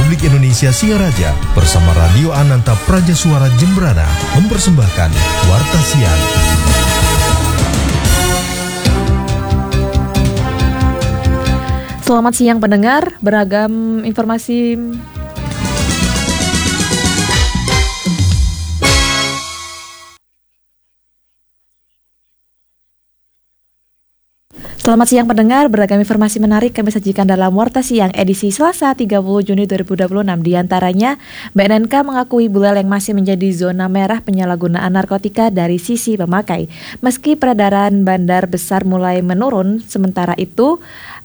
Republik Indonesia Singaraja bersama Radio Ananta Praja Suara Jembrana mempersembahkan Warta Siang. Selamat siang pendengar, beragam informasi. Selamat siang pendengar, beragam informasi menarik kami sajikan dalam Warta Siang edisi Selasa 30 Juni 2026. Di antaranya, BNNK mengakui Buleleng masih menjadi zona merah penyalahgunaan narkotika dari sisi pemakai. Meski peredaran bandar besar mulai menurun, sementara itu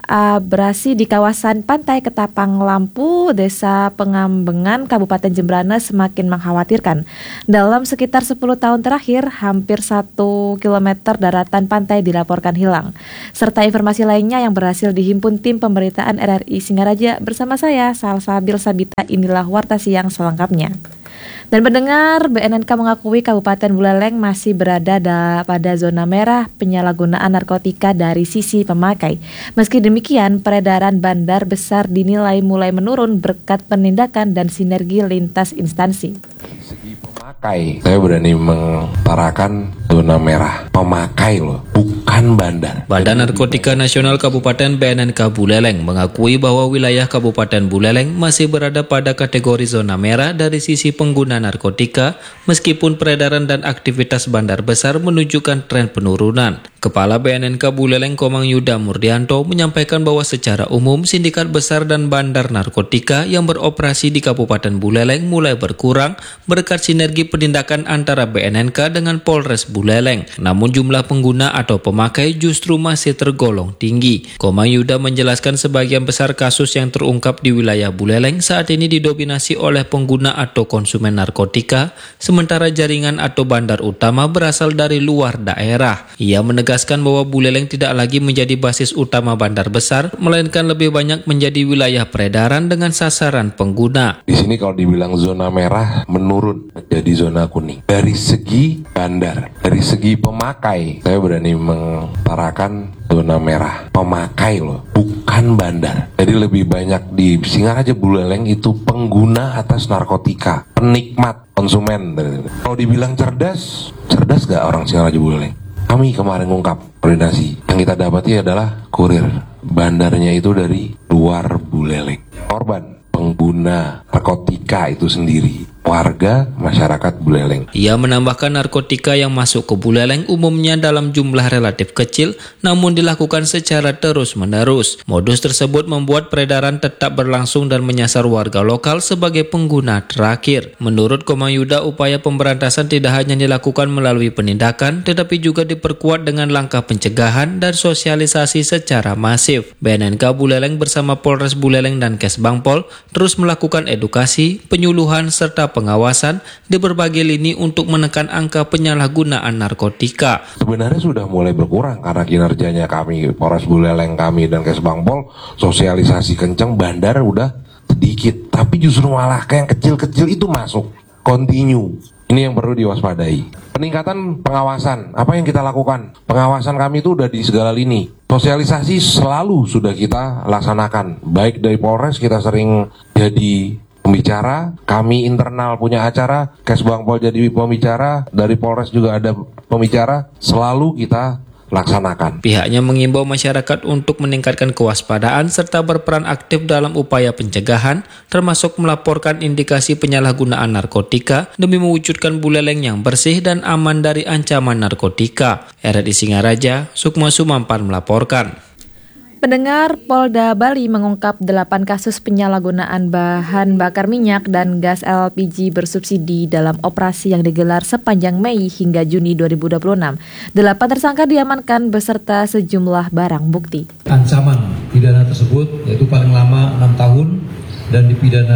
abrasi di kawasan Pantai Ketapang Lampu, Desa Pengambengan, Kabupaten Jembrana semakin mengkhawatirkan. Dalam sekitar 10 tahun terakhir, hampir 1 km daratan pantai dilaporkan hilang. Serta informasi lainnya yang berhasil dihimpun tim pemberitaan RRI Singaraja bersama saya, Salsabil Sabita. Inilah Warta Siang selengkapnya. Dan pendengar, BNNK mengakui Kabupaten Buleleng masih berada pada zona merah penyalahgunaan narkotika dari sisi pemakai. Meski demikian, peredaran bandar besar dinilai mulai menurun berkat penindakan dan sinergi lintas instansi. Segi pemakai, saya berani mengutarakan zona merah pemakai loh, bukan bandar. Badan Narkotika Nasional Kabupaten BNNK Buleleng mengakui bahwa wilayah Kabupaten Buleleng masih berada pada kategori zona merah dari sisi pengguna narkotika, meskipun peredaran dan aktivitas bandar besar menunjukkan tren penurunan. Kepala BNNK Buleleng Komang Yuda Murdianto menyampaikan bahwa secara umum sindikat besar dan bandar narkotika yang beroperasi di Kabupaten Buleleng mulai berkurang berkat sinergi penindakan antara BNNK dengan Polres Buleleng. Namun jumlah pengguna atau pemakai justru masih tergolong tinggi. Komang Yuda menjelaskan sebagian besar kasus yang terungkap di wilayah Buleleng saat ini didominasi oleh pengguna atau konsumen narkotika, sementara jaringan atau bandar utama berasal dari luar daerah. Ia menegaskan bahwa Buleleng tidak lagi menjadi basis utama bandar besar, melainkan lebih banyak menjadi wilayah peredaran dengan sasaran pengguna. Di sini kalau dibilang zona merah menurun menjadi zona kuning. Dari segi bandar, dari segi pemakai, saya berani mengutarakan zona merah pemakai loh, bukan bandar. Jadi lebih banyak di Singaraja Buleleng itu pengguna atas narkotika, penikmat, konsumen. Kalau dibilang cerdas gak orang Singaraja Buleleng? Kami kemarin ngungkap koordinasi, yang kita dapati adalah kurir bandarnya itu dari luar Buleleng. Korban pengguna narkotika itu sendiri warga masyarakat Buleleng. Ia menambahkan narkotika yang masuk ke Buleleng umumnya dalam jumlah relatif kecil, namun dilakukan secara terus-menerus. Modus tersebut membuat peredaran tetap berlangsung dan menyasar warga lokal sebagai pengguna terakhir. Menurut Komang Yuda, upaya pemberantasan tidak hanya dilakukan melalui penindakan, tetapi juga diperkuat dengan langkah pencegahan dan sosialisasi secara masif. BNNK Buleleng bersama Polres Buleleng dan Kesbangpol terus melakukan edukasi, penyuluhan, serta pengawasan di berbagai lini untuk menekan angka penyalahgunaan narkotika. Sebenarnya sudah mulai berkurang karena kinerjanya kami, Polres Buleleng kami dan Kesbangpol, sosialisasi kenceng, bandar udah sedikit. Tapi justru malah kayak yang kecil-kecil itu masuk, continue. Ini yang perlu diwaspadai. Peningkatan pengawasan, apa yang kita lakukan? Pengawasan kami itu udah di segala lini. Sosialisasi selalu sudah kita laksanakan. Baik dari Polres kita sering jadi pembicara, kami internal punya acara, Kesbangpol jadi pembicara, dari Polres juga ada pembicara, selalu kita laksanakan. Pihaknya mengimbau masyarakat untuk meningkatkan kewaspadaan serta berperan aktif dalam upaya pencegahan, termasuk melaporkan indikasi penyalahgunaan narkotika demi mewujudkan Buleleng yang bersih dan aman dari ancaman narkotika. RRI Singaraja, Sukma Sumampan melaporkan. Pendengar, Polda Bali mengungkap 8 kasus penyalahgunaan bahan bakar minyak dan gas LPG bersubsidi dalam operasi yang digelar sepanjang Mei hingga Juni 2026. 8 tersangka diamankan beserta sejumlah barang bukti. Ancaman pidana tersebut yaitu paling lama 6 tahun dan dipidana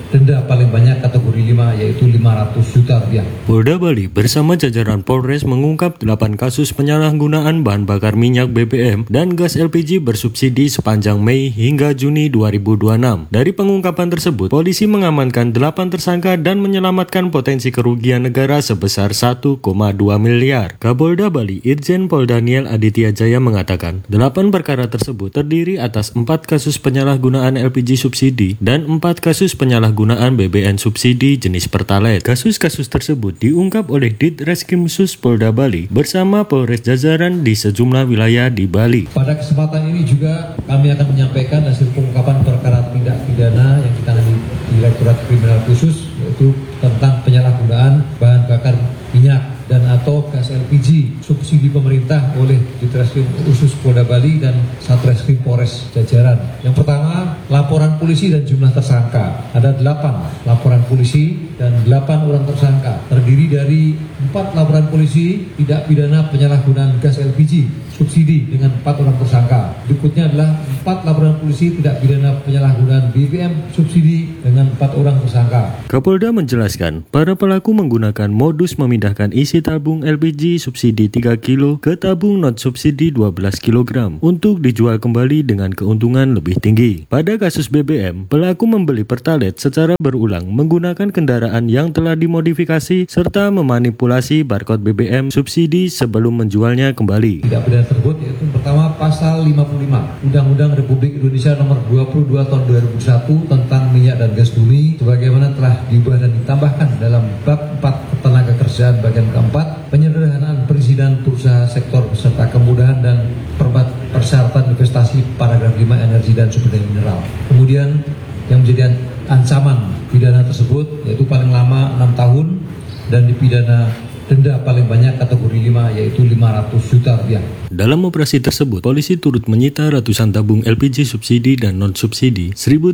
denda paling banyak kategori 5 yaitu Rp500 juta. Polda Bali bersama jajaran Polres mengungkap 8 kasus penyalahgunaan bahan bakar minyak BBM dan gas LPG bersubsidi sepanjang Mei hingga Juni 2026. Dari pengungkapan tersebut, polisi mengamankan 8 tersangka dan menyelamatkan potensi kerugian negara sebesar 1,2 miliar. Kapolda Bali Irjen Pol Daniel Aditya Jaya mengatakan, 8 perkara tersebut terdiri atas 4 kasus penyalahgunaan LPG subsidi dan 4 kasus penyalahgunaan BBM subsidi jenis Pertalite. Kasus-kasus tersebut diungkap oleh Ditreskrimsus Polda Bali bersama Polres jajaran di sejumlah wilayah di Bali. Pada kesempatan ini juga kami akan menyampaikan hasil pengungkapan perkara tindak pidana yang ditangani Direktorat Kriminal Khusus, yaitu tentang penyalahgunaan bahan bakar minyak dan atau gas LPG subsidi pemerintah oleh Ditreskrim Khusus Polda Bali dan Satreskrim Polres jajaran. Yang pertama, laporan polisi dan jumlah tersangka. Ada 8 laporan polisi dan 8 orang tersangka. Terdiri dari 4 laporan polisi tindak pidana penyalahgunaan gas LPG subsidi dengan 4 orang tersangka. Berikutnya adalah 4 laporan polisi tindak pidana penyalahgunaan BBM subsidi dengan 4 orang tersangka. Kapolda menjelaskan, para pelaku menggunakan modus memindahkan isi tabung LPG subsidi 3 kg ke tabung non subsidi 12 kg untuk dijual kembali dengan keuntungan lebih tinggi. Pada kasus BBM, pelaku membeli Pertalite secara berulang menggunakan kendaraan yang telah dimodifikasi serta memanipulasi barcode BBM subsidi sebelum menjualnya kembali. Tidak pidana tersebut yaitu pertama pasal 55 Undang-Undang Republik Indonesia nomor 22 tahun 2001 tentang minyak dan gas bumi sebagaimana telah diubah dan ditambahkan dalam bab 4 ketenagakerjaan bagian keempat, penyederhanaan perizinan berusaha sektor beserta kemudahan dan persyaratan investasi paragraf 5 energi dan sumber daya mineral. Kemudian yang menjadi ancaman pidana tersebut yaitu paling lama 6 tahun dan dipidana denda paling banyak kategori 5 yaitu Rp500 juta. Dalam operasi tersebut, polisi turut menyita ratusan tabung LPG subsidi dan non-subsidi,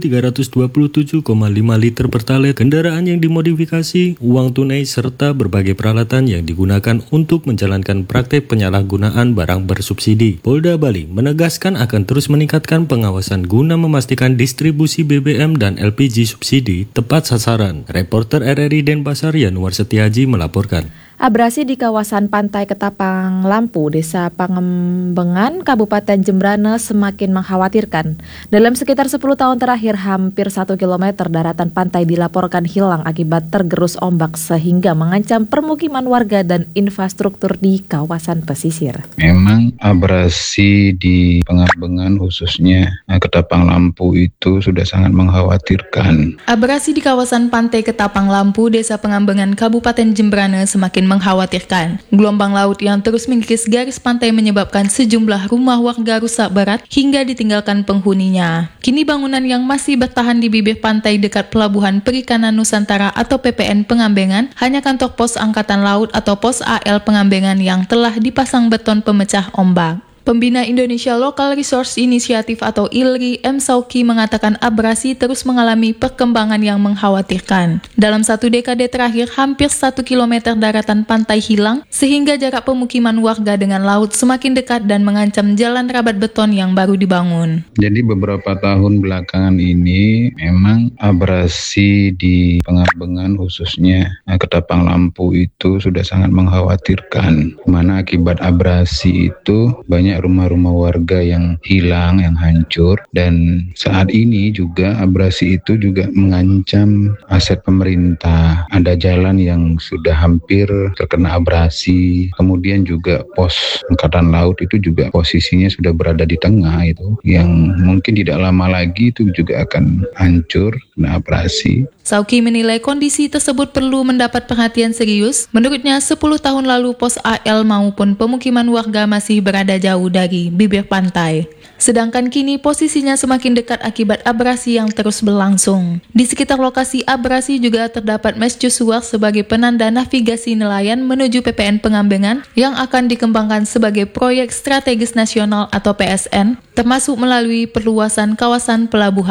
1.327,5 liter Pertalite, kendaraan yang dimodifikasi, uang tunai, serta berbagai peralatan yang digunakan untuk menjalankan praktek penyalahgunaan barang bersubsidi. Polda Bali menegaskan akan terus meningkatkan pengawasan guna memastikan distribusi BBM dan LPG subsidi tepat sasaran. Reporter RRI Denpasar Yanuar Setiaji melaporkan. Abrasi di kawasan Pantai Ketapang Lampu, Desa Pangembengan, Kabupaten Jembrana semakin mengkhawatirkan. Dalam sekitar 10 tahun terakhir, hampir 1 km daratan pantai dilaporkan hilang akibat tergerus ombak sehingga mengancam permukiman warga dan infrastruktur di kawasan pesisir. Memang abrasi di Pangembengan khususnya Ketapang Lampu itu sudah sangat mengkhawatirkan. Abrasi di kawasan Pantai Ketapang Lampu, Desa Pangembengan, Kabupaten Jembrana semakin mengkhawatirkan. Gelombang laut yang terus mengikis garis pantai menyebabkan sejumlah rumah warga rusak berat hingga ditinggalkan penghuninya. Kini bangunan yang masih bertahan di bibir pantai dekat Pelabuhan Perikanan Nusantara atau PPN Pengambengan hanya kantor pos Angkatan Laut atau pos AL Pengambengan yang telah dipasang beton pemecah ombak. Pembina Indonesia Local Resource Initiative atau ILRI, M. Sauki, mengatakan abrasi terus mengalami perkembangan yang mengkhawatirkan. Dalam 1 dekade terakhir, hampir 1 km daratan pantai hilang, sehingga jarak pemukiman warga dengan laut semakin dekat dan mengancam jalan rabat beton yang baru dibangun. Jadi beberapa tahun belakangan ini memang abrasi di Pangembengan khususnya Ketapang Lampu itu sudah sangat mengkhawatirkan. Mana akibat abrasi itu banyak rumah-rumah warga yang hilang, yang hancur, dan saat ini juga abrasi itu juga mengancam aset pemerintah. Ada jalan yang sudah hampir terkena abrasi, kemudian juga pos Angkatan Laut itu juga posisinya sudah berada di tengah itu, yang mungkin tidak lama lagi itu juga akan hancur kena abrasi. Sauki menilai kondisi tersebut perlu mendapat perhatian serius. Menurutnya 10 tahun lalu pos AL maupun pemukiman warga masih berada jauh dari bibir pantai. Sedangkan kini posisinya semakin dekat akibat abrasi yang terus berlangsung. Di sekitar lokasi abrasi juga terdapat mercusuar sebagai penanda navigasi nelayan menuju PPN Pengambengan yang akan dikembangkan sebagai proyek strategis nasional atau PSN, termasuk melalui perluasan kawasan pelabuhan.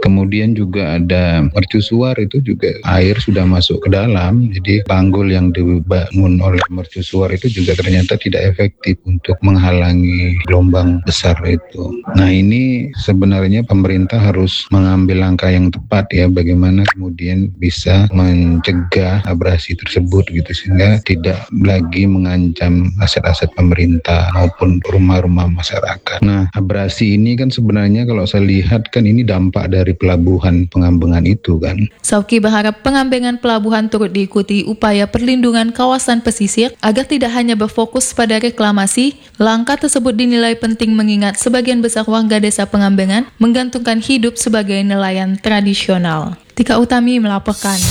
Kemudian juga ada mercusuar, itu juga air sudah masuk ke dalam, jadi tanggul yang dibangun oleh mercusuar itu juga ternyata tidak efektif untuk menghalangi gelombang besar itu. Nah, ini sebenarnya pemerintah harus mengambil langkah yang tepat ya, bagaimana kemudian bisa mencegah abrasi tersebut gitu, sehingga tidak lagi mengancam aset-aset pemerintah maupun rumah-rumah masyarakat. Nah, abrasi ini kan sebenarnya kalau saya lihat kan ini dampak dari pelabuhan Pengambengan itu kan. Sauki berharap pengambengan pelabuhan turut diikuti upaya perlindungan kawasan pesisir agar tidak hanya berfokus pada reklamasi. Langkah tersebut dinilai penting mengingat sebagian besar warga desa Pengambengan menggantungkan hidup sebagai nelayan tradisional. Tika Utami melaporkan.